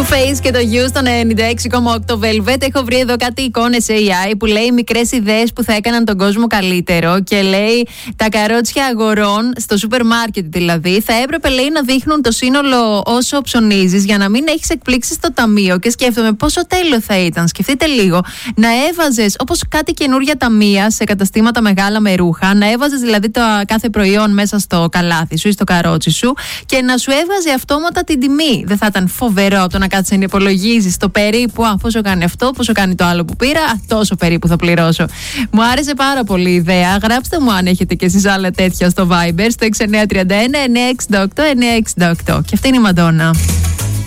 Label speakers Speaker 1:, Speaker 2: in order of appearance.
Speaker 1: Two Face και το You στο 96,8 Velvet. Έχω βρει εδώ κάτι εικόνες AI που λέει μικρές ιδέες που θα έκαναν τον κόσμο καλύτερο. Και λέει τα καρότσια αγορών στο σούπερ μάρκετ δηλαδή θα έπρεπε, λέει, να δείχνουν το σύνολο όσο ψωνίζεις για να μην έχεις εκπλήξεις στο ταμείο. Και σκέφτομαι πόσο τέλειο θα ήταν. Σκεφτείτε λίγο να έβαζες όπως κάτι καινούρια ταμεία σε καταστήματα μεγάλα με ρούχα, να έβαζες δηλαδή το κάθε προϊόν μέσα στο καλάθι σου ή στο καρότσι σου και να σου έβαζε αυτόματα την τιμή. Δεν θα ήταν φοβερό το να κάτσεις να υπολογίζεις το περίπου, πόσο κάνει αυτό, πόσο κάνει το άλλο που πήρα, τόσο περίπου θα πληρώσω. Μου άρεσε πάρα πολύ η ιδέα. Γράψτε μου αν έχετε και εσείς άλλα τέτοια στο Viber στο 6931 968 968. Και αυτή είναι η Μαντόνα.